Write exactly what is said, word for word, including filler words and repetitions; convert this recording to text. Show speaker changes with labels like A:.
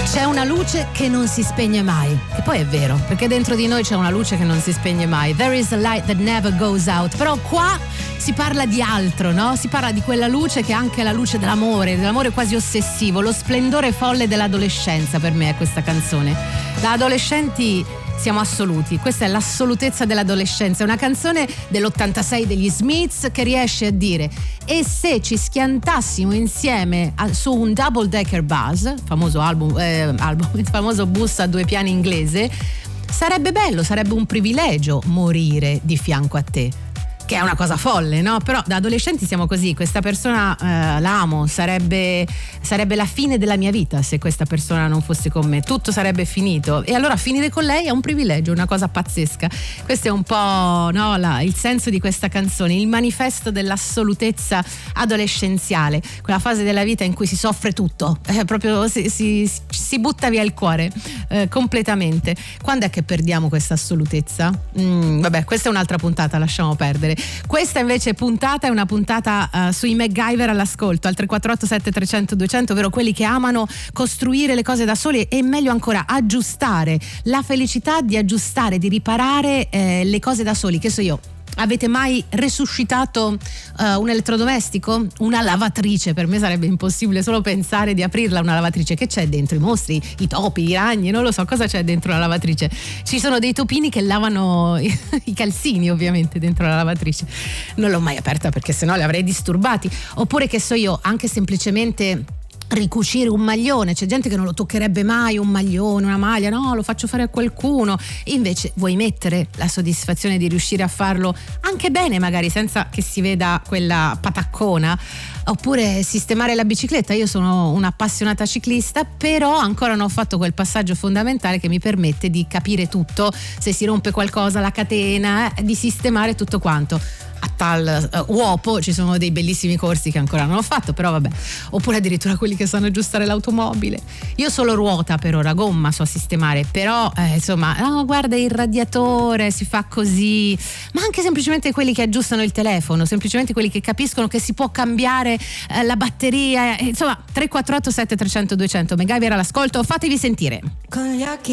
A: C'è una luce che non si spegne mai, che poi è vero, perché dentro di noi c'è una luce che non si spegne mai. There is a light that never goes out. Però qua si parla di altro, no? Si parla di quella luce che è anche la luce dell'amore, dell'amore quasi ossessivo, lo splendore folle dell'adolescenza. Per me è questa canzone. Da adolescenti siamo assoluti, questa è l'assolutezza dell'adolescenza. È una canzone dell'ottantasei degli Smiths che riesce a dire: e se ci schiantassimo insieme a, su un double decker bus, famoso album, eh, album, il famoso bus a due piani inglese, sarebbe bello, sarebbe un privilegio morire di fianco a te. Che è una cosa folle, no? Però da adolescenti siamo così. Questa persona eh, l'amo, sarebbe, sarebbe la fine della mia vita se questa persona non fosse con me, tutto sarebbe finito. E allora finire con lei è un privilegio, una cosa pazzesca. Questo è un po', no, la, il senso di questa canzone, il manifesto dell'assolutezza adolescenziale, quella fase della vita in cui si soffre tutto, eh, proprio si, si, si butta via il cuore eh, completamente. Quando è che perdiamo questa assolutezza? Mm, vabbè, questa è un'altra puntata, lasciamo perdere. Questa invece puntata è una puntata uh, sui MacGyver all'ascolto al tre quattro otto sette trecento duecento, ovvero quelli che amano costruire le cose da soli e meglio ancora aggiustare, la felicità di aggiustare, di riparare eh, le cose da soli. Che so io, avete mai resuscitato uh, un elettrodomestico? Una lavatrice? Per me sarebbe impossibile solo pensare di aprirla una lavatrice. Che c'è dentro? I mostri, i topi, i ragni, non lo so cosa c'è dentro la lavatrice. Ci sono dei topini che lavano i, i calzini ovviamente dentro la lavatrice. Non l'ho mai aperta perché sennò li avrei disturbati. Oppure che so io, anche semplicemente ricucire un maglione. C'è gente che non lo toccherebbe mai un maglione, una maglia, no, lo faccio fare a qualcuno. Invece vuoi mettere la soddisfazione di riuscire a farlo anche bene, magari senza che si veda quella pataccona. Oppure sistemare la bicicletta. Io sono un'appassionata ciclista, però ancora non ho fatto quel passaggio fondamentale che mi permette di capire tutto, se si rompe qualcosa, la catena, eh, di sistemare tutto quanto. A tal uh, uopo ci sono dei bellissimi corsi che ancora non ho fatto, però vabbè. Oppure addirittura quelli che sanno aggiustare l'automobile. Io solo ruota per ora, gomma so sistemare, però eh, insomma, no, guarda il radiatore si fa così. Ma anche semplicemente quelli che aggiustano il telefono, semplicemente quelli che capiscono che si può cambiare eh, la batteria, eh, insomma. Tre quattro otto sette trecento duecento, MacGyver all'ascolto, fatevi sentire.
B: Con gli occhi